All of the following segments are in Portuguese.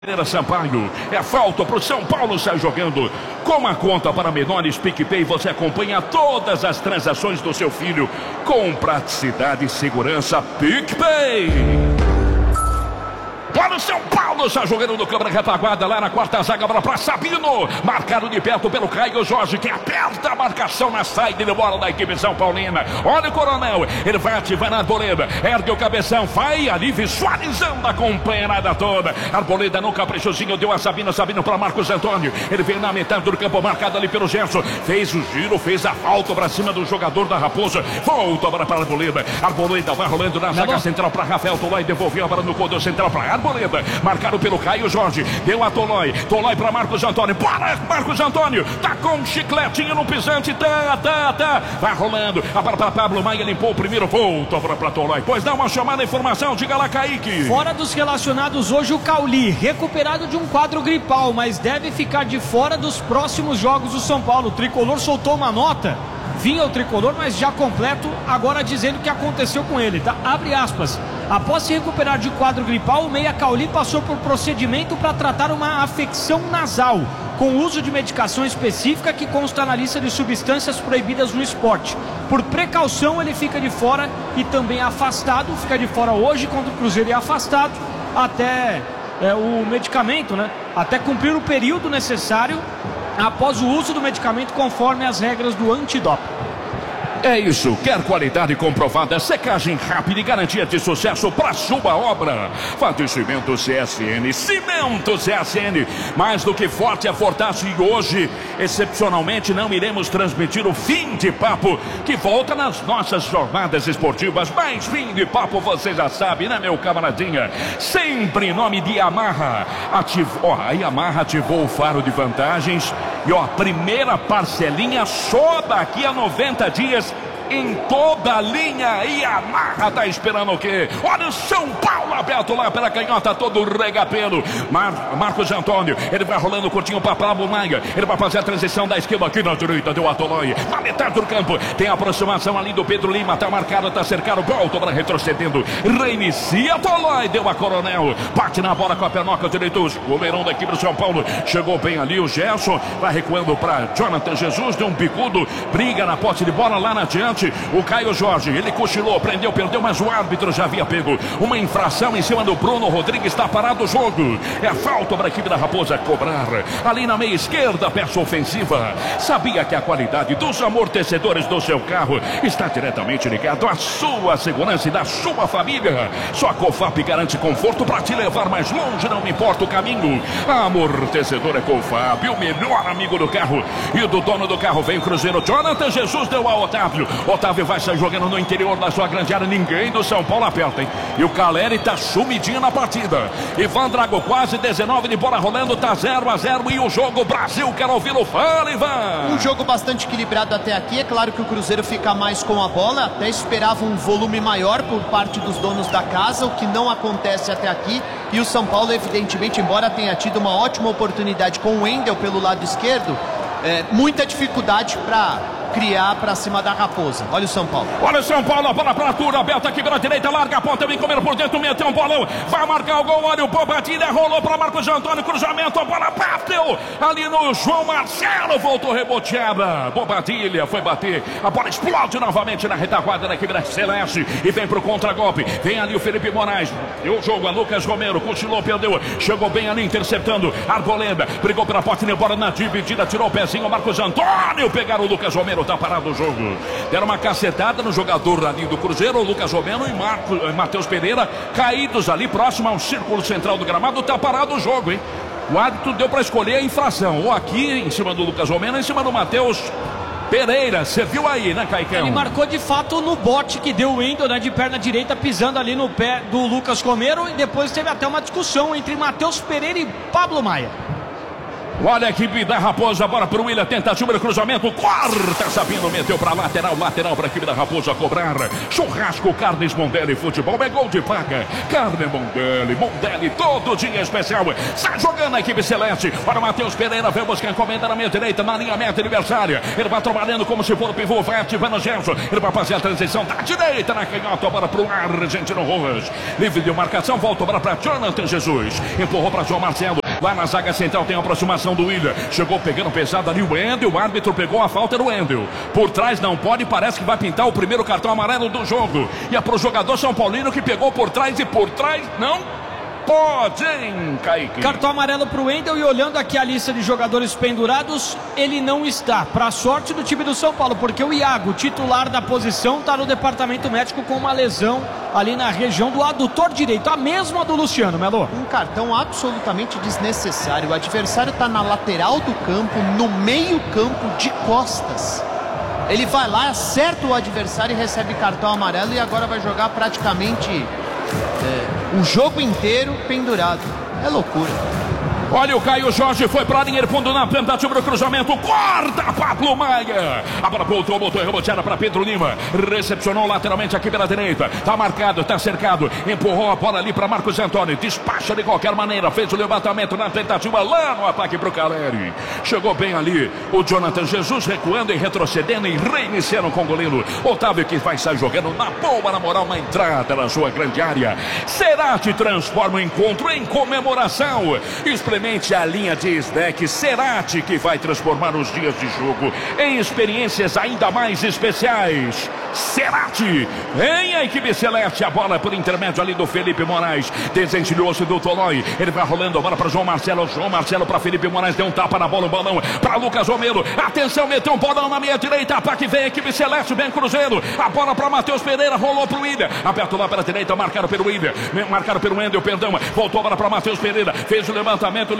Sampaio, é falta pro São Paulo sair jogando. Com a conta para menores PicPay, você acompanha todas as transações do seu filho com praticidade e segurança. PicPay. Para o São Paulo, está jogando no câmera retaguarda lá na quarta zaga, bola para Sabino, marcado de perto pelo Caio Jorge, que aperta a marcação na saída de bola da equipe São Paulina. Olha o Coronel, ele vai ativar na Arboleda, ergue o cabeção, vai ali visualizando a companheirada toda. Arboleda no caprichozinho, deu a Sabino para Marcos Antônio, ele veio na metade do campo, marcado ali pelo Gerson, fez o giro, fez a falta para cima do jogador da Raposa, volta a bola para Arboleda, Arboleda vai rolando na zaga central para Rafael Tolói, devolveu a bola no corredor central para Arboleda, marcado pelo Caio Jorge, deu a Tolói para Marcos Antônio, bora Marcos Antônio, tá com um chicletinho no pisante, vai rolando, a bola para Pablo Maia, limpou o primeiro, volta para Tolói, pois dá uma chamada, informação, diga lá, Kaique. Fora dos relacionados hoje o Cauli, recuperado de um quadro gripal, mas deve ficar de fora dos próximos jogos do São Paulo. O Tricolor soltou uma nota, vinha o Tricolor, mas já completo, agora dizendo o que aconteceu com ele, tá? Abre aspas. Após se recuperar de quadro gripal, o meia Cauli passou por procedimento para tratar uma afecção nasal, com uso de medicação específica que consta na lista de substâncias proibidas no esporte. Por precaução, ele fica de fora e também é afastado, fica de fora hoje contra o Cruzeiro e é afastado até o medicamento, né? Até cumprir o período necessário após o uso do medicamento conforme as regras do antidoping. É isso, quer qualidade comprovada, secagem rápida e garantia de sucesso para sua obra. Fortalecimento CSN, Cimento CSN, mais do que forte é Fortaço, e hoje, excepcionalmente, não iremos transmitir o fim de papo, que volta nas nossas jornadas esportivas, mas fim de papo você já sabe, né, meu camaradinha? Sempre em nome de Yamaha. A Yamaha ativou o faro de vantagens e a primeira parcelinha só daqui a 90 dias em toda a linha. E a Yamaha tá esperando o quê? Olha o São Paulo aberto lá pela canhota, todo regapelo. Marcos Antônio, ele vai rolando curtinho para Pablo Maia, ele vai fazer a transição da esquerda aqui na direita, deu a Tolói, na metade do campo, tem a aproximação ali do Pedro Lima, tá marcado, tá cercado, volta para retrocedendo, reinicia Tolói, deu a Coronel, bate na bola com a pernoca direita, o goleirão da equipe do São Paulo, chegou bem ali o Gerson, vai recuando para Jonathan Jesus, deu um bicudo, briga na posse de bola lá na diante. O Caio Jorge, ele cochilou, prendeu, perdeu, mas o árbitro já havia pego uma infração em cima do Bruno Rodrigues, está parado o jogo. É falta para a equipe da Raposa cobrar. Ali na meia esquerda, peça ofensiva. Sabia que a qualidade dos amortecedores do seu carro está diretamente ligado à sua segurança e da sua família. Só a Cofap garante conforto para te levar mais longe, não importa o caminho. A amortecedor é Cofap, o melhor amigo do carro e do dono do carro. Vem o Cruzeiro, Jonathan Jesus deu ao Otávio. Otávio vai sair jogando no interior da sua grande área. Ninguém do São Paulo aperta, hein? E o Caleri tá sumidinho na partida. Ivan Drago, quase 19 de bola rolando, tá 0-0. E o jogo, Brasil, quero ouvi-lo. Fala, Ivan! Um jogo bastante equilibrado até aqui. É claro que o Cruzeiro fica mais com a bola. Até esperava um volume maior por parte dos donos da casa, o que não acontece até aqui. E o São Paulo, evidentemente, embora tenha tido uma ótima oportunidade com o Wendel pelo lado esquerdo, muita dificuldade para criar para cima da Raposa. Olha o São Paulo. Olha o São Paulo, a bola para Arthur, aberta aqui pela direita, larga a ponta, vem comer por dentro, meteu um bolão, vai marcar o gol, olha o Bobadilha, rolou para Marcos Antônio, cruzamento, a bola bateu ali no João Marcelo, voltou reboteada, Bobadilha foi bater, a bola explode novamente na retaguarda da equipe da Celeste e vem pro contragolpe, vem ali o Felipe Moraes, deu o jogo a Lucas Romero, cochilou, perdeu, chegou bem ali interceptando, Arboleda, brigou pela porta e embora na dividida, tirou o pezinho, Marcos Antônio, pegaram o Lucas Romero, tá parado o jogo. Deram uma cacetada no jogador ali do Cruzeiro, o Lucas Romero e Matheus Pereira, caídos ali próximo ao círculo central do gramado, tá parado o jogo, hein? O árbitro deu para escolher a infração, ou aqui em cima do Lucas Romero, em cima do Matheus Pereira, você viu aí, né, Caicão? Ele marcou de fato no bote que deu o Wendel, né, de perna direita, pisando ali no pé do Lucas Romero, e depois teve até uma discussão entre Matheus Pereira e Pablo Maia. Olha a equipe da Raposa, bora pro William, tentativa de cruzamento, corta, Sabino meteu pra lateral pra equipe da Raposa cobrar. Churrasco Carnes Mondelli, futebol é gol de paga. Carne Mondelli, todo dia especial. Sai jogando a equipe celeste. Olha o Matheus Pereira, vem buscar a encomenda na minha direita, na linha meta adversária. Ele vai trabalhando como se for o pivô, vai ativando o Gerson. Ele vai fazer a transição da direita na canhota, bora pro Argentino Rojas. Livre de marcação, volta para Jonathan Jesus. Empurrou para João Marcelo. Lá na zaga central tem a aproximação do William. Chegou pegando pesado ali o Wendel. O árbitro pegou a falta do Wendel. Por trás não pode, parece que vai pintar o primeiro cartão amarelo do jogo. E é pro jogador São Paulino que pegou por trás e por trás não pode, hein, Kaique? Cartão amarelo pro Wendel e olhando aqui a lista de jogadores pendurados, ele não está. Pra sorte do time do São Paulo, porque o Iago, titular da posição, tá no departamento médico com uma lesão ali na região do adutor direito, a mesma do Luciano, Melo. Um cartão absolutamente desnecessário. O adversário tá na lateral do campo, no meio campo, de costas. Ele vai lá, acerta o adversário e recebe cartão amarelo e agora vai jogar praticamente o jogo inteiro pendurado. É loucura. Olha o Caio Jorge, foi para a linha de fundo na tentativa do cruzamento, corta Pablo Maia. A bola voltou e reboteada para Pedro Lima. Recepcionou lateralmente aqui pela direita. Tá marcado, tá cercado. Empurrou a bola ali para Marcos Antônio. Despacha de qualquer maneira. Fez o levantamento na tentativa lá no ataque para o Caleri. Chegou bem ali o Jonathan Jesus recuando e retrocedendo e reiniciando com o goleiro Otávio, que vai sair jogando na boa, na moral, na entrada na sua grande área. Cerati transforma o encontro em comemoração. Experimente a linha de snack Cerati, que vai transformar os dias de jogo em experiências ainda mais especiais. Cerati, vem a equipe celeste, a bola por intermédio ali do Felipe Moraes, desencilhou-se do Tolói, ele vai rolando a bola para João Marcelo para Felipe Moraes, deu um tapa na bola, o balão para Lucas Romero, atenção, meteu um bolão na minha direita, ataque, vem a equipe celeste, vem Cruzeiro, a bola para Matheus Pereira, rolou para o William, aperto lá pela direita, marcado pelo William, marcado pelo Wendel, perdão, voltou a bola para Matheus Pereira, fez o levantamento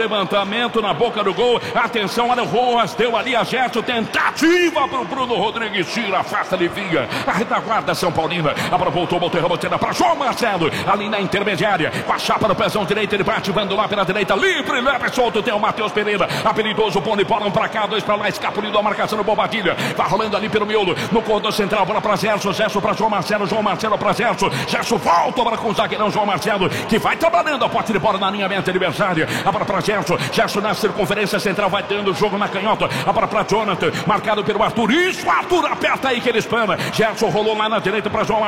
na boca do gol, atenção, olha o Rojas, deu ali a gesto, tentativa para o Bruno Rodrigues, tira, afasta, alivia, a retaguarda São Paulina, a bola voltou e reboteira para João Marcelo, ali na intermediária, com a chapa no pezão direito, ele vai ativando lá pela direita, livre, leve, solto, tem o Matheus Pereira, habilidoso, pondo e bola, um para cá, dois para lá, escapulindo a marcação do Bobadilha, vai rolando ali pelo miolo, no corredor central, bola para Gerson para João Marcelo para Gerson volta para com o zagueirão João Marcelo, que vai trabalhando a pote de bola na linha mente adversária, a bola para Gerson na circunferência central, vai dando o jogo na canhota, a bola para Jonathan, marcado pelo Arthur, isso, Arthur aperta aí que ele espana, Gerson rolou lá na direita para João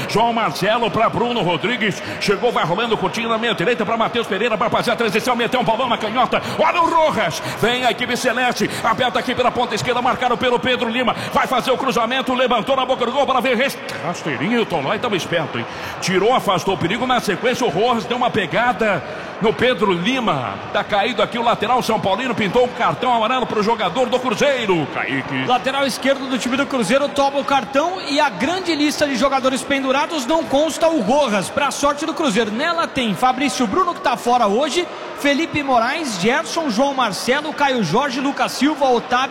Marcelo para Bruno Rodrigues, chegou, vai rolando, curtinho na meia direita para Matheus Pereira, para fazer a transição, meteu um balão na canhota, olha o Rojas, vem a equipe celeste, aperta aqui pela ponta esquerda, marcado pelo Pedro Lima, vai fazer o cruzamento, levantou na boca do gol para ver, rasteirinho, o Tolói estava esperto, hein? Tirou, afastou o perigo, na sequência o Rojas deu uma pegada no Pedro Lima, tá caído aqui o lateral São Paulino, pintou um cartão amarelo para o jogador do Cruzeiro, Kaique. Lateral esquerdo do time do Cruzeiro toma o cartão e a grande lista de jogadores pendurados não consta o Rojas, para sorte do Cruzeiro. Nela tem Fabrício Bruno, que tá fora hoje, Felipe Moraes, Gerson, João Marcelo, Caio Jorge, Lucas Silva,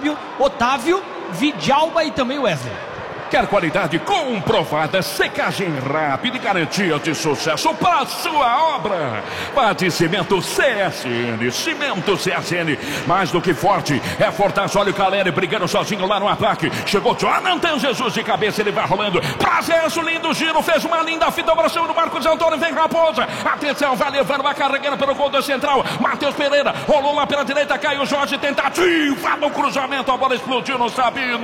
Otávio, Vidalba e também Wesley. Quer qualidade comprovada, secagem rápida e garantia de sucesso para sua obra? Bate Cimento CSN, Cimento CSN, mais do que forte, é fortaço, olha o Caleri brigando sozinho lá no ataque, chegou Jonathan Jesus de cabeça, ele vai rolando, prazer, lindo giro, fez uma linda fita para cima do Marcos Antônio, vem Raposa, atenção, vai levando, vai carregando pelo gol da central, Matheus Pereira, rolou lá pela direita, Caio Jorge, tentativa no cruzamento, a bola explodiu no Sabino,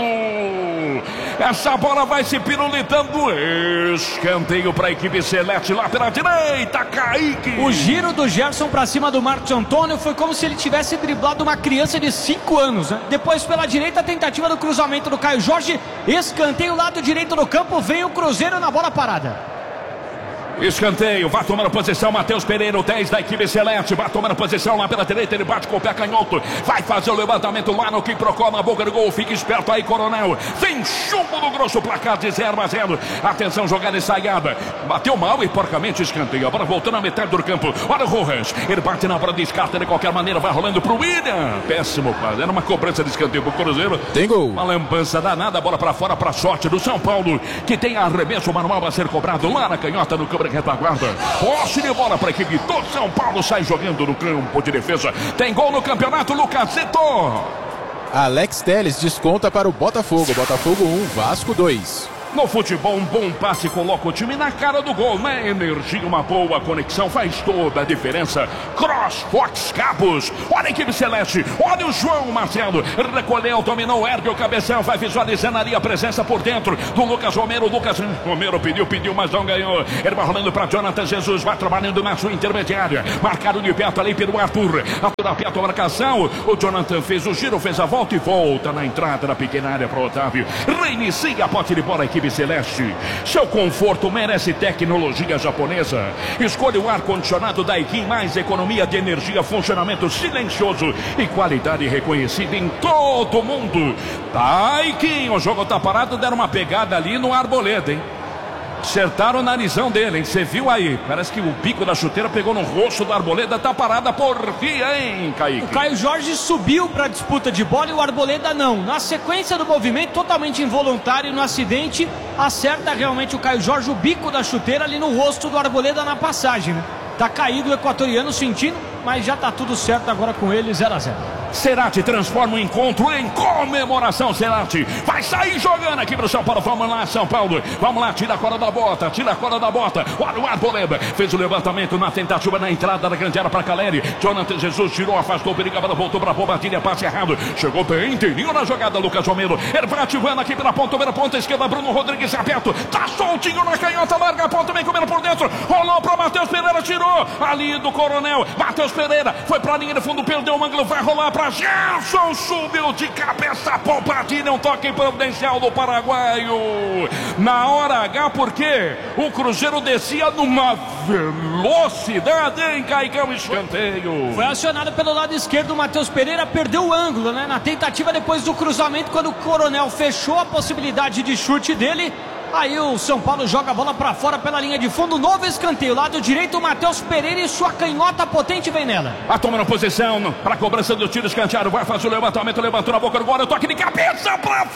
essa bola vai se pirulitando, escanteio para a equipe celeste lá pela direita, Kaique. O giro do Gerson para cima do Marcos Antônio foi como se ele tivesse driblado uma criança de 5 anos, né? Depois pela direita, a tentativa do cruzamento do Caio Jorge, escanteio lado direito do campo, vem o Cruzeiro na bola parada. Escanteio, vai tomando posição Matheus Pereira, o 10 da equipe celeste, vai tomando posição lá pela direita, ele bate com o pé canhoto, vai fazer o levantamento lá no que procura na boca do gol, fica esperto aí, Coronel, vem chumbo no grosso, placar de 0-0, atenção, jogada ensaiada, bateu mal e porcamente escanteio, agora voltando à metade do campo, olha o Rojas, ele bate na bola, descarta de qualquer maneira, vai rolando pro William, péssimo quase, era uma cobrança de escanteio pro Cruzeiro, tem gol, uma lambança danada, bola pra fora, pra sorte do São Paulo, que tem arremesso manual a ser cobrado lá na canhota no campo sobre a retaguarda. Posse de bola para a equipe do São Paulo. Sai jogando no campo de defesa. Tem gol no campeonato, Lucasito. Alex Telles desconta para o Botafogo. Botafogo 1, Vasco 2. No futebol, um bom passe coloca o time na cara do gol. Na energia, uma boa conexão faz toda a diferença. CrossFox Cabos. Olha a equipe celeste. Olha o João Marcelo. Recolheu, dominou, ergue o cabeção. Vai visualizando ali a presença por dentro do Lucas Romero. Lucas Romero pediu, mas não ganhou. Ele vai rolando para Jonathan Jesus. Vai trabalhando na sua intermediária. Marcado de perto ali pelo Arthur. Arthur a perto a marcação. O Jonathan fez o giro, fez a volta e volta na entrada da pequena área para o Otávio. Reinicia a posse de bola a equipe celeste. Seu conforto merece tecnologia japonesa. Escolha o ar-condicionado Daikin, mais economia de energia, funcionamento silencioso e qualidade reconhecida em todo o mundo. Daikin, o jogo tá parado, deram uma pegada ali no Arboleda, hein? Acertaram o narizão dele, hein? Você viu aí? Parece que o bico da chuteira pegou no rosto do Arboleda. Tá parada por via, hein, Kaique? O Caio Jorge subiu para a disputa de bola e o Arboleda não. Na sequência do movimento, totalmente involuntário no acidente, acerta realmente o Caio Jorge o bico da chuteira ali no rosto do Arboleda na passagem, né? Tá caído o equatoriano sentindo, mas já tá tudo certo agora com ele, 0-0. Cerati transforma o encontro em comemoração. Cerati vai sair jogando aqui pro São Paulo. Vamos lá, São Paulo. Vamos lá, tira a corda da bota. Tira a corda da bota. Olha o Arboleda. Fez o levantamento na tentativa na entrada da grande área para Caleri. Jonathan Jesus tirou, afastou, perigava, voltou para a Bobatilha. Passe errado. Chegou bem inteirinho na jogada, Lucas Romero. Ele vai ativando aqui pela ponta esquerda. Bruno Rodrigues aberto. Tá soltinho na canhota. Larga a ponta, vem comendo por dentro. Rolou para Matheus Pereira. Tirou ali do Coronel. Matheus Pereira foi para a linha de fundo. Perdeu o ângulo. Vai rolar para Gerson, subiu de cabeça, Bobatilha, um toque providencial do paraguaio. Na hora H, porque o Cruzeiro descia numa velocidade, em Caicão, escanteio. Foi acionado pelo lado esquerdo, o Matheus Pereira perdeu o ângulo, né? Na tentativa depois do cruzamento, quando o Coronel fechou a possibilidade de chute dele. Aí o São Paulo joga a bola para fora pela linha de fundo, novo escanteio, lado direito, o Matheus Pereira e sua canhota potente vem nela. A toma na posição para a cobrança do tiro escanteado, vai fazer o levantamento, levantou na boca do gol, toque de cabeça para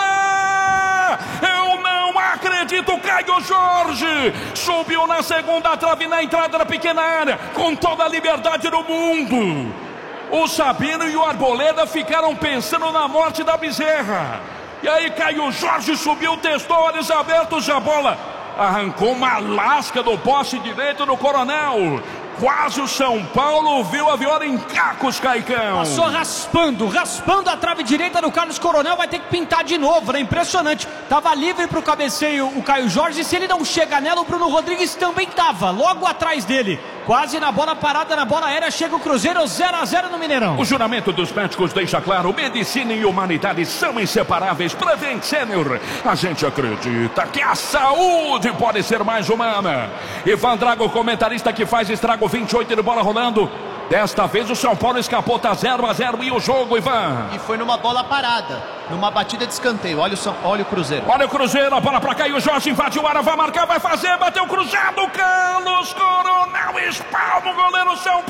fora. Eu não acredito, Caio Jorge subiu na segunda trave na entrada da pequena área, com toda a liberdade do mundo. O Sabino e o Arboleda ficaram pensando na morte da Bezerra. E aí Caio Jorge subiu, testou, olhos abertos, a bola arrancou uma lasca do poste direito do Coronel. Quase o São Paulo viu a viola em cacos, Caicão. Passou raspando a trave direita do Carlos Coronel. Vai ter que pintar de novo, né? Impressionante. Tava livre pro cabeceio o Caio Jorge. Se ele não chega nela, o Bruno Rodrigues também tava logo atrás dele. Quase na bola parada, na bola aérea. Chega o Cruzeiro, 0-0 no Mineirão. O juramento dos médicos deixa claro: medicina e humanidade são inseparáveis. Prevent Senior, a gente acredita que a saúde pode ser mais humana. Ivan Drago, comentarista que faz estrago, 28 de bola rolando. Desta vez o São Paulo escapou, tá 0-0 e o jogo, Ivan. E foi numa bola parada, numa batida de escanteio. Olha o Cruzeiro. Olha o Cruzeiro, a bola pra cá e o Jorge invadiu a área, vai marcar, vai fazer, bateu cruzado. Carlos Coronel espalma o goleiro São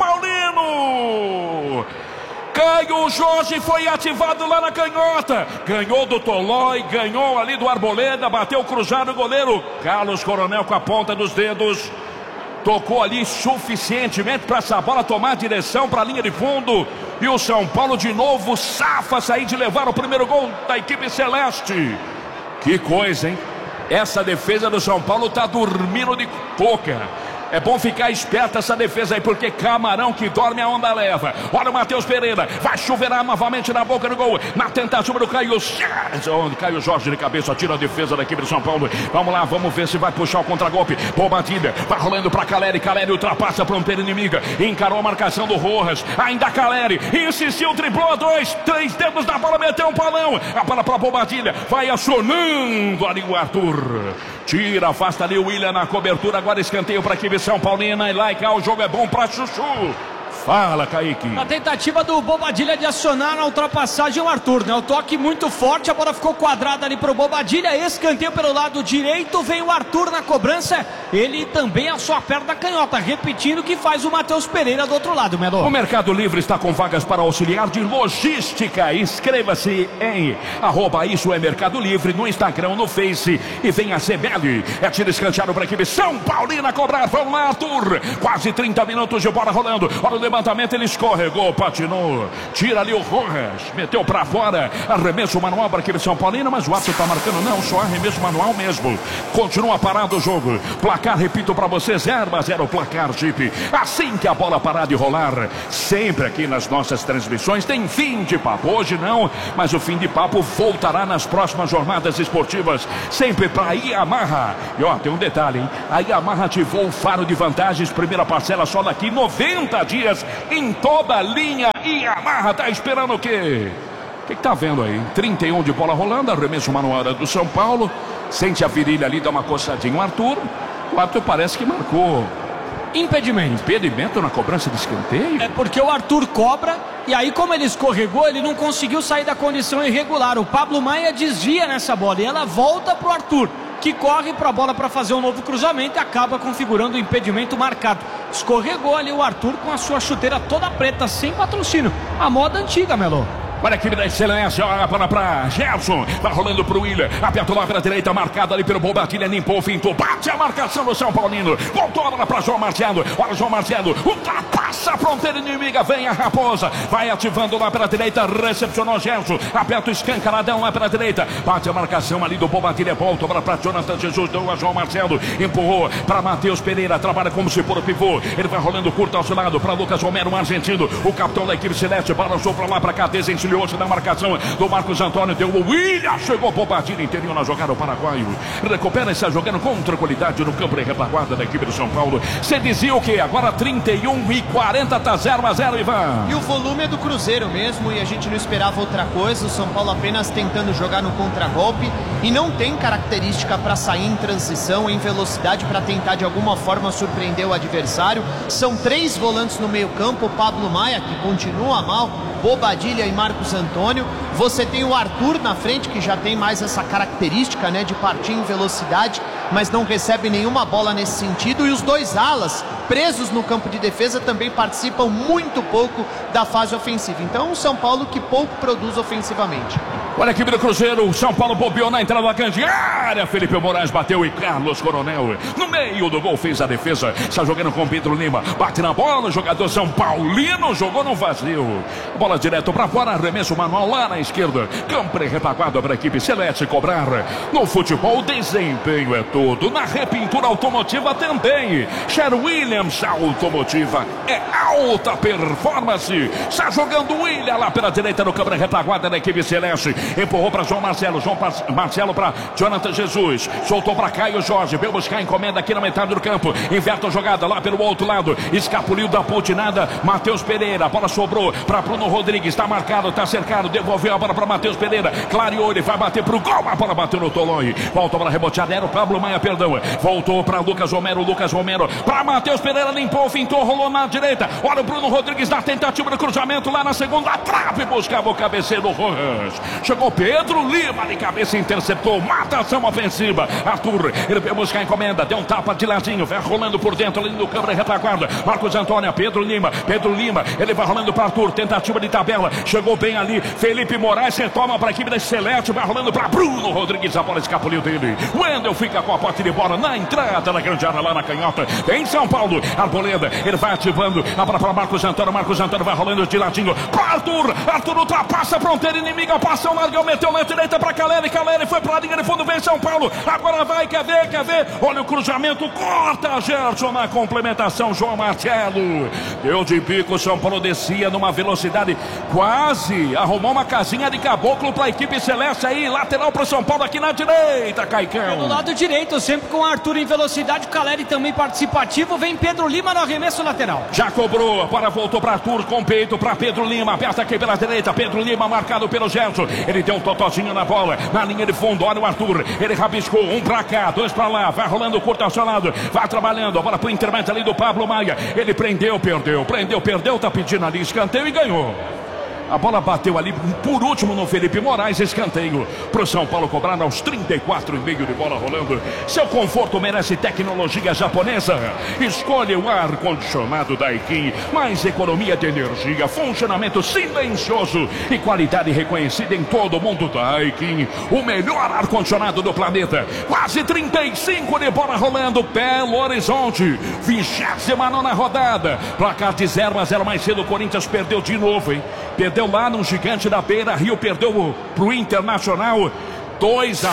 Paulino. Caio Jorge foi ativado lá na canhota. Ganhou do Tolói, ganhou ali do Arboleda, bateu cruzado o goleiro Carlos Coronel com a ponta dos dedos. Tocou ali suficientemente para essa bola tomar direção para a linha de fundo. E o São Paulo de novo safa-se aí de levar o primeiro gol da equipe celeste. Que coisa, hein? Essa defesa do São Paulo tá dormindo de touca. É bom ficar esperto essa defesa aí, porque camarão que dorme a onda leva. Olha o Matheus Pereira, vai chuveirar novamente na boca do gol, na tentativa do Caio Jorge de cabeça, tira a defesa da equipe do São Paulo. Vamos lá, vamos ver se vai puxar o contragolpe. Bobatilha, vai rolando para Caleri, Caleri ultrapassa a fronteira inimiga, encarou a marcação do Rojas, ainda Caleri, insistiu, driblou a 2, 3 dedos na bola, meteu um palão, a bola para Bobatilha, vai acionando ali o Arthur. Tira, afasta ali o William na cobertura, agora escanteio para a equipe São Paulina. E lá e cá, o jogo é bom para Chuchu. Fala, Kaique. Na tentativa do Bobadilha de acionar na ultrapassagem o Arthur, né? O toque muito forte, a bola ficou quadrada ali pro Bobadilha, escanteio pelo lado direito, vem o Arthur na cobrança, ele também a sua perna canhota, repetindo o que faz o Matheus Pereira do outro lado, Melo. O Mercado Livre está com vagas para auxiliar de logística. Inscreva-se em @isso é Mercado Livre no Instagram, no Face e venha a CBL. É tiro escanteado para a equipe São Paulina cobrar. Vamos lá, Arthur. Quase 30 minutos de bola rolando. Olha o levantamento, ele escorregou, patinou, tira ali o Rojas, meteu pra fora, arremesso manual para a equipe São Paulina, mas o árbitro tá marcando, não, só arremesso manual mesmo. Continua parado o jogo, placar, repito pra você, 0-0 placar, Jeep. Assim que a bola parar de rolar, sempre aqui nas nossas transmissões tem fim de papo, hoje não, mas o fim de papo voltará nas próximas jornadas esportivas, sempre pra Yamaha. E ó, tem um detalhe, hein? A Yamaha ativou o faro de vantagens, primeira parcela só daqui 90 dias em toda a linha. Yamaha tá esperando o quê? O que tá vendo aí? 31 de bola rolando, arremesso manual do São Paulo, sente a virilha ali, dá uma coçadinha. O Arthur parece que marcou impedimento na cobrança de escanteio. É porque o Arthur cobra e aí, como ele escorregou, ele não conseguiu sair da condição irregular. O Pablo Maia desvia nessa bola e ela volta pro Arthur, que corre para a bola para fazer um novo cruzamento e acaba configurando o impedimento marcado. Escorregou ali o Arthur com a sua chuteira toda preta, sem patrocínio. A moda antiga, Melo. Olha a equipe da Excelência, olha para Gerson, vai rolando pro William, aperta lá pela direita, marcado ali pelo Bobadilha, limpou, fintou, bate a marcação do São Paulino, voltou a bola para João Marcelo, olha João Marcelo, ultrapassa a fronteira inimiga, vem a Raposa, vai ativando lá pela direita, recepcionou Gerson, aperta o escancaradão lá pela direita, bate a marcação ali do Bobadilha, volta para Jonathan Jesus, deu a João Marcelo, empurrou para Matheus Pereira, trabalha como se for o pivô, ele vai rolando curto ao seu lado, para Lucas Romero, um argentino, o capitão da equipe celeste, balançou para lá, para cá, desencilhou hoje da marcação do Marcos Antônio, deu o William, chegou o Bobadilha interior na jogada, o paraguaio recupera e está jogando com tranquilidade no campo de retaguarda da equipe do São Paulo. Você dizia o que? Agora 31:40, tá 0-0, Ivan. E o volume é do Cruzeiro mesmo, e a gente não esperava outra coisa. O São Paulo apenas tentando jogar no contragolpe e não tem característica para sair em transição, em velocidade, para tentar de alguma forma surpreender o adversário. São 3 volantes no meio campo, o Pablo Maia, que continua mal, Bobadilha e Marcos Antônio. Você tem o Arthur na frente, que já tem mais essa característica, né, de partir em velocidade, mas não recebe nenhuma bola nesse sentido. E os 2 alas presos no campo de defesa também participam muito pouco da fase ofensiva. Então o São Paulo que pouco produz ofensivamente. Olha a equipe do Cruzeiro, o São Paulo bobeou na entrada da grande área, Felipe Moraes bateu e Carlos Coronel no meio do gol fez a defesa, está jogando com Pedro Lima, bate na bola, o jogador São Paulino jogou no vazio, bola direto para fora, arremesso manual lá na esquerda, campo retaguarda para a equipe celeste cobrar. No futebol desempenho é tudo, na repintura automotiva também. Sher Williams Automotiva é alta performance, está jogando o William lá pela direita no campo retaguarda da equipe celeste, empurrou para João Marcelo para Jonathan Jesus, soltou para Caio Jorge, veio buscar a encomenda aqui na metade do campo, inverte a jogada lá pelo outro lado, escapuliu da pontinada Matheus Pereira, a bola sobrou para Bruno Rodrigues, está marcado, está cercado, devolveu a bola para Matheus Pereira, clareou, ele vai bater pro gol, a bola bateu no Tolói, volta para reboteada, era o Pablo Maia, perdão, voltou para Lucas Romero para Matheus Pereira, limpou, fintou, rolou na direita, olha o Bruno Rodrigues na tentativa de cruzamento lá na segunda trave, buscava o cabeceiro do Rojas, chegou Pedro Lima de cabeça, interceptou, matação ofensiva, Arthur, ele veio buscar a encomenda, deu um tapa de ladinho, vai rolando por dentro ali do campo de retaguarda, Marcos Antônio, Pedro Lima, ele vai rolando para Arthur, tentativa de tabela, chegou bem ali, Felipe Moraes retoma para a equipe da Celeste, vai rolando para Bruno Rodrigues, a bola escapuliu dele, Wendel fica com a posse de bola na entrada da grande área lá na canhota, em São Paulo, Arboleda, ele vai ativando, a bola para Marcos Antônio vai rolando de ladinho, para Arthur ultrapassa a fronteira inimiga, passa o largão, meteu na direita para Caleri foi para a linha de fundo, vem São Paulo, agora vai, quer ver, olha o cruzamento, corta Gerson na complementação, João Marcelo, deu de bico, São Paulo descia numa velocidade, quase arrumou uma casinha de caboclo para a equipe celeste aí, lateral para o São Paulo aqui na direita, Caicão. Do lado direito, sempre com o Arthur em velocidade, o Caleri também participativo, vem Pedro Lima no arremesso lateral. Já cobrou, agora voltou para Arthur com peito para Pedro Lima, aperta aqui pela direita, Pedro Lima marcado pelo Gerson, Ele deu um totozinho na bola, na linha de fundo. Olha o Arthur, ele rabiscou, um pra cá, dois pra lá, vai rolando curto ao seu lado, vai trabalhando, a bola pro intermédio ali do Pablo Maia. Ele prendeu, perdeu, tá pedindo ali escanteio e ganhou. A bola bateu ali por último no Felipe Moraes, escanteio pro São Paulo cobrar aos 34,5 de bola rolando. Seu conforto merece tecnologia japonesa. Escolha o ar-condicionado Daikin, mais economia de energia, funcionamento silencioso e qualidade reconhecida em todo o mundo. Daikin, o melhor ar-condicionado do planeta. Quase 35 de bola rolando. Belo Horizonte, 29ª rodada. Placar de 0-0 mais cedo. O Corinthians perdeu de novo, hein? Perdeu lá no Gigante da Beira-Rio, perdeu pro Internacional 2-1,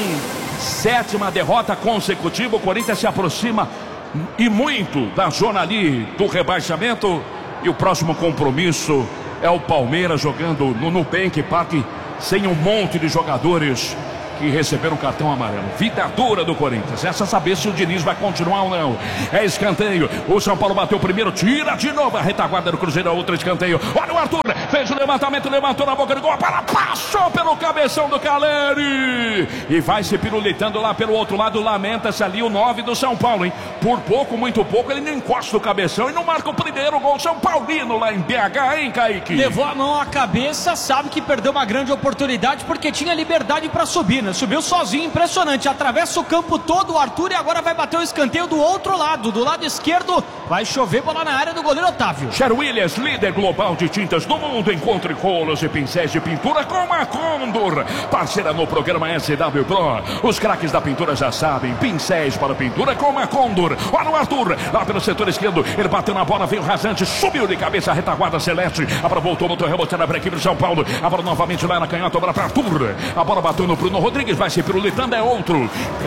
7ª derrota consecutiva. O Corinthians se aproxima e muito da zona ali do rebaixamento. E o próximo compromisso é o Palmeiras jogando no Nubank Park, sem um monte de jogadores que receberam cartão amarelo. Vida dura do Corinthians. Essa saber se o Diniz vai continuar ou não. É escanteio. O São Paulo bateu o primeiro, tira de novo a retaguarda do Cruzeiro, a outra escanteio. Olha o Arthur, fez o levantamento, levantou na boca do gol, passou pelo cabeção do Caleri e vai se pirulitando lá pelo outro lado. Lamenta-se ali o 9 do São Paulo, hein? Por pouco, muito pouco, ele não encosta o cabeção e não marca o primeiro gol. São Paulino lá em BH, hein, Kaique? Levou a mão à cabeça, sabe que perdeu uma grande oportunidade porque tinha liberdade para subir, né? Subiu sozinho, impressionante, atravessa o campo todo o Arthur e agora vai bater o escanteio do outro lado, do lado esquerdo. Vai chover bola na área do goleiro Otávio. Sher Williams, líder global de tintas do mundo. Encontre rolos e pincéis de pintura com a Condor, parceira no programa SW Pro. Os craques da pintura já sabem, pincéis para pintura com a Condor. Olha o Arthur, lá pelo setor esquerdo, ele bateu na bola, veio rasante, subiu de cabeça a retaguarda celeste. A bola voltou, botou rebotando para a equipe do São Paulo. A bola novamente lá na canhota, a bola para Arthur. A bola bateu no Bruno Rodrigues, vai se pirulitando, é outro.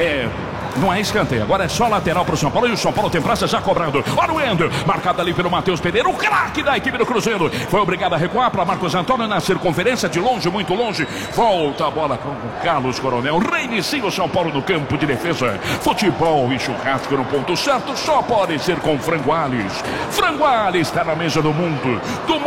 Não é escanteio, agora é só lateral para o São Paulo. E o São Paulo tem pressa já cobrando. Olha o Ender, marcado ali pelo Matheus Pereira, o craque da equipe do Cruzeiro. Foi obrigado a recuar para Marcos Antônio na circunferência, de longe, muito longe. Volta a bola com o Carlos Coronel. Reinicia o São Paulo no campo de defesa. Futebol e churrasco no ponto certo só pode ser com Frangoales. Frangoales está na mesa do mundo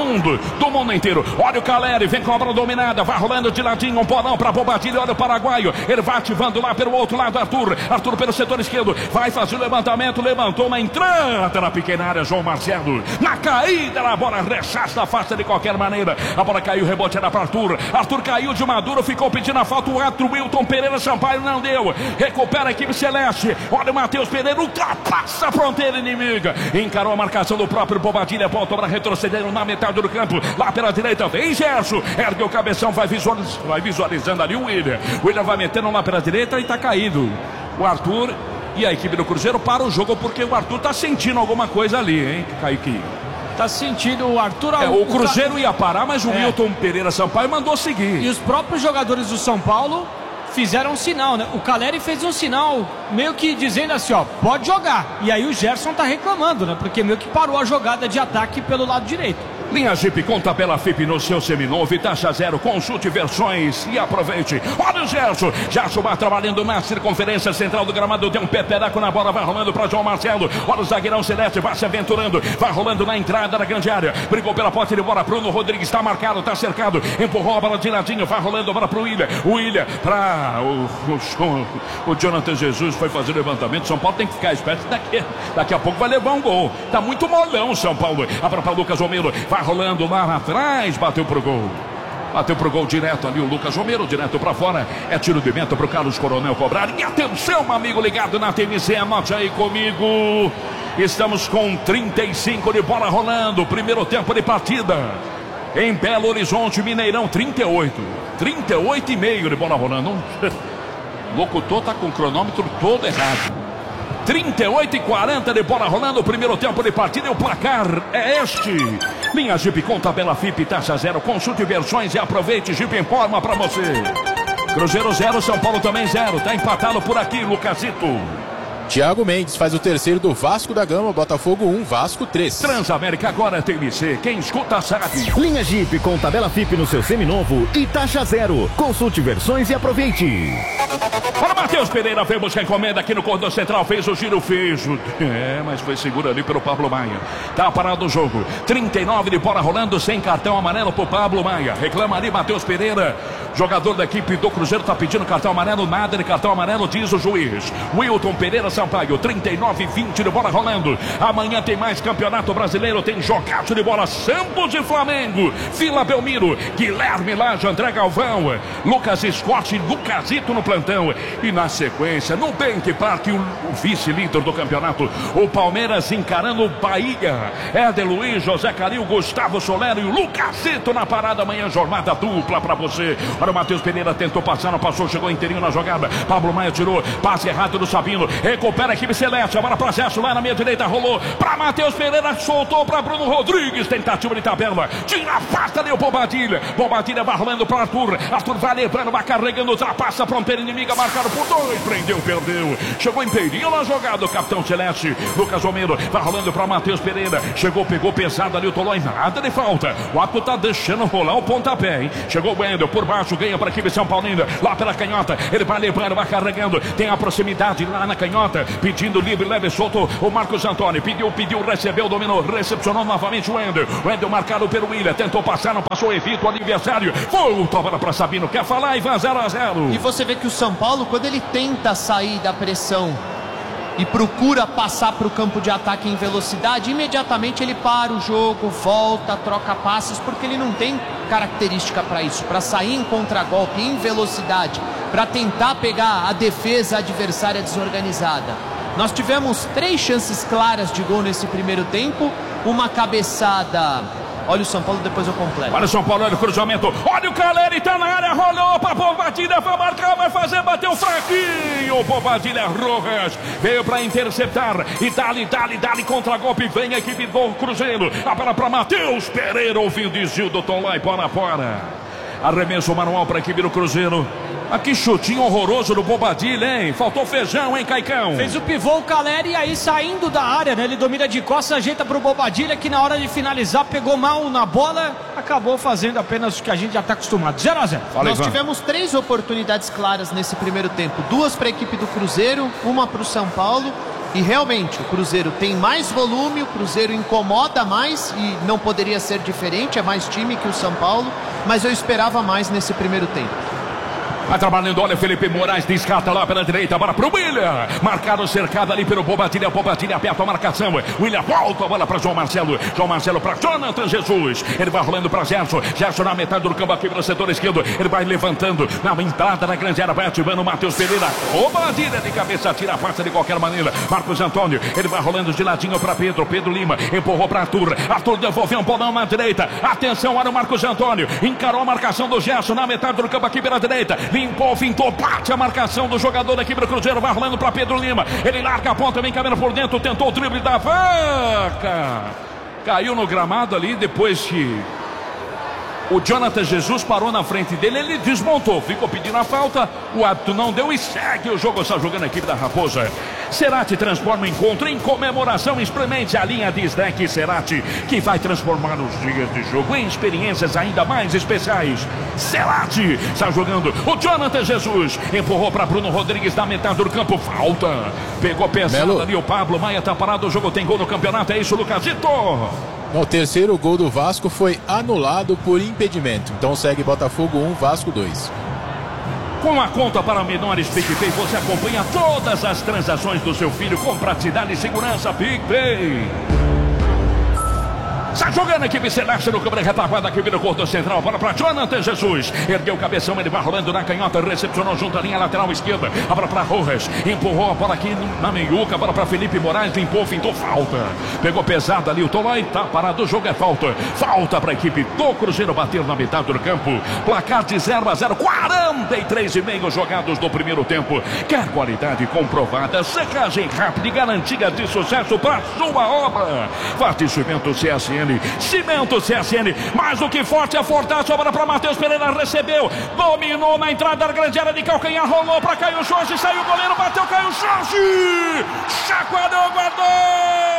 inteiro. Olha o Caleri, vem com a bola dominada, vai rolando de ladinho, um bolão para Bobadilha. Olha o paraguaio, ele vai ativando lá pelo outro lado. Arthur pelo setor esquerdo, vai fazer o levantamento, levantou uma entrada na pequena área. João Marcelo, na caída a bola rechaça, afasta de qualquer maneira. A bola caiu, rebote era para Arthur caiu de maduro, ficou pedindo a falta. O árbitro Wilton Pereira Sampaio não deu, recupera a equipe celeste. Olha o Matheus Pereira, ultrapassa a fronteira inimiga, encarou a marcação do próprio Bobadilha, volta para retroceder na metade do campo, lá pela direita, vem Gerson, ergue o cabeção, vai visualizando ali o William vai metendo lá pela direita e tá caído. O Arthur e a equipe do Cruzeiro para o jogo porque o Arthur tá sentindo alguma coisa ali, hein, Kaique? Tá sentindo o Arthur... o Cruzeiro ia parar, mas o Wilton Pereira Sampaio mandou seguir. E os próprios jogadores do São Paulo fizeram um sinal, né? O Caleri fez um sinal meio que dizendo assim, ó, pode jogar. E aí o Gerson tá reclamando, né? Porque meio que parou a jogada de ataque pelo lado direito. Linha Jeep com tabela FIP no seu seminovo e taxa zero. Consulte versões e aproveite. Olha o Gerson vai trabalhando na circunferência central do gramado. Tem um pepereco na bola, vai rolando para João Marcelo. Olha o zagueirão celeste, vai se aventurando, vai rolando na entrada da grande área. Brigou pela posse de bola. Bruno Rodrigues está marcado, está cercado. Empurrou a bola de ladinho, vai rolando a bola para o William. Para o Jonathan Jesus foi fazer o levantamento. São Paulo tem que ficar esperto. Daqui a pouco vai levar um gol. Tá muito molão o São Paulo. A bola para Lucas Romero. Vai rolando lá atrás, bateu pro gol direto ali o Lucas Romero, direto para fora, é tiro de meta pro Carlos Coronel cobrar. E atenção, amigo ligado na TMC, anote aí comigo, estamos com 35 de bola rolando, primeiro tempo de partida em Belo Horizonte, Mineirão. 38,5 de bola rolando. O locutor tá com o cronômetro todo errado. 38,40 de bola rolando, o primeiro tempo de partida e o placar é este. Linha Jeep com tabela FIP, taxa zero, consulte versões e aproveite. Jeep informa pra você. Cruzeiro 0, São Paulo também 0, tá empatado por aqui, Lucasito. Thiago Mendes faz o terceiro do Vasco da Gama, Botafogo 1, Vasco 3. Transamérica agora é TMC, quem escuta sabe. Linha Jeep com tabela FIP no seu seminovo e taxa zero. Consulte versões e aproveite. Para Matheus Pereira, vem buscar encomenda aqui no corredor central, fez o giro, mas foi seguro ali pelo Pablo Maia. Tá parado o jogo, 39 de bola rolando, sem cartão amarelo pro Pablo Maia. Reclama ali Matheus Pereira, jogador da equipe do Cruzeiro, tá pedindo cartão amarelo, nada de cartão amarelo, diz o juiz. Wilton Pereira Sampaio, 39-20 de bola rolando. Amanhã tem mais Campeonato Brasileiro, tem jogaço de bola, Santos e Flamengo, Vila Belmiro, Guilherme Laje, André Galvão, Lucas Scott, Lucasito no plantão. E na sequência, no Bank Park, o vice-líder do campeonato, o Palmeiras encarando o Bahia. Éder Luiz, José Calil, Gustavo Solero e o Lucasito na parada. Amanhã jornada dupla pra você. Olha o Matheus Pereira, tentou passar, não passou, chegou inteirinho na jogada. Pablo Maia tirou, passe errado do Sabino, recupera a equipe celeste, agora processo lá na meia direita, rolou pra Matheus Pereira, soltou pra Bruno Rodrigues, tentativa de tabela, tira a pasta ali o Bobadilha vai rolando pra Arthur vai levando, vai carregando, ultrapassa a fronteira inimiga, marcado por 2, prendeu, perdeu, chegou inteirinho na jogada, o capitão celeste, Lucas Romero, vai rolando pra Matheus Pereira, chegou, pegou pesado ali o Tolói, nada de falta, o Ato tá deixando rolar o pontapé, hein? Chegou o Wendel, por baixo, ganha para a equipe São Paulina, lá pela canhota, ele vai levando, vai carregando, tem a proximidade lá na canhota, pedindo livre, leve, solto, o Marcos Antônio, pediu, recebeu, dominou, recepcionou novamente o Wendel marcado pelo Willian, tentou passar, não passou, evita o adversário, volta a bola para Sabino, quer falar, e vai 0-0. E você vê que o São Paulo, quando ele tenta sair da pressão e procura passar para o campo de ataque em velocidade, imediatamente ele para o jogo, volta, troca passes, porque ele não tem característica para isso, para sair em contragolpe, em velocidade, para tentar pegar a defesa adversária desorganizada. Nós tivemos 3 chances claras de gol nesse primeiro tempo, uma cabeçada. Olha o São Paulo, depois eu completo. Olha o São Paulo, olha o cruzamento. Olha o Caleri, tá na área, rolou pra Bobadilha, vai marcar, vai fazer, bateu fraquinho. Bobadilha Rojas veio pra interceptar. E dali, contra-golpe, vem a equipe do Cruzeiro. A bola pra Matheus Pereira, ouvindo desvio do Tom Lai, bola fora. Arremesso manual pra equipe do Cruzeiro. Aqui chutinho horroroso do Bobadilha, hein? Faltou feijão, hein, Caicão? Fez o pivô o Caleri e aí saindo da área, né? Ele domina de costas, ajeita pro Bobadilha, que na hora de finalizar pegou mal na bola, acabou fazendo apenas o que a gente já tá acostumado. 0-0. Nós tivemos 3 oportunidades claras nesse primeiro tempo. 2 para a equipe do Cruzeiro, uma para o São Paulo. E realmente o Cruzeiro tem mais volume, o Cruzeiro incomoda mais e não poderia ser diferente, é mais time que o São Paulo, mas eu esperava mais nesse primeiro tempo. Vai trabalhando, olha, Felipe Moraes descarta lá pela direita, bola pro Willian. Marcado, cercado ali pelo Bobadilha aperta a marcação. Willian volta a bola para João Marcelo para Jonathan Jesus. Ele vai rolando para Gerson na metade do campo aqui pelo setor esquerdo. Ele vai levantando na entrada da grande área, vai ativando o Matheus Pereira. Bobadilha de cabeça, tira a pasta de qualquer maneira. Marcos Antônio, ele vai rolando de ladinho para Pedro Lima, empurrou para Arthur devolveu um bolão na direita. Atenção, olha o Marcos Antônio, encarou a marcação do Gerson na metade do campo aqui pela direita. Limpou, fintou, bate a marcação do jogador da equipe do Cruzeiro, vai rolando para Pedro Lima, ele larga a ponta, vem caminhando por dentro, tentou o drible da vaca, caiu no gramado ali, depois que o Jonathan Jesus parou na frente dele, ele desmontou, ficou pedindo a falta, o árbitro não deu e segue o jogo, está jogando a equipe da Raposa. Cerati transforma o encontro em comemoração, experimente a linha de snack Cerati, que vai transformar os dias de jogo em experiências ainda mais especiais. Cerati está jogando, o Jonathan Jesus empurrou para Bruno Rodrigues na metade do campo, falta, pegou pesado ali o Pablo Maia, tá parado, o jogo tem gol no campeonato, é isso, Lucasito? O terceiro gol do Vasco foi anulado por impedimento. Então segue Botafogo 1, Vasco 2. Com a conta para menores PicPay, você acompanha todas as transações do seu filho com praticidade e segurança. PicPay. Está jogando a equipe celeste no campo de retaguarda aqui no corredor central. Bola para Jonathan Jesus. Ergueu o cabeção, ele vai rolando na canhota. Recepcionou junto à linha lateral esquerda. A bola para Rojas. Empurrou a bola aqui na meiuca. A bola para Felipe Moraes. Limpou, fintou, falta. Pegou pesado ali o Tolói. Tá parado, o jogo é falta. Falta para a equipe do Cruzeiro bater na metade do campo. Placar de 0-0. 43,5 jogados no primeiro tempo. Quer qualidade comprovada, secagem rápida e garantia de sucesso para sua obra. Participamento CSN. Cimento CSN, mais do que forte, a fortaça, a bola para Matheus Pereira, recebeu, dominou na entrada da grande área de calcanhar, rolou para Caio Jorge, saiu o goleiro, bateu Caio Jorge, chacoalhou, guardou!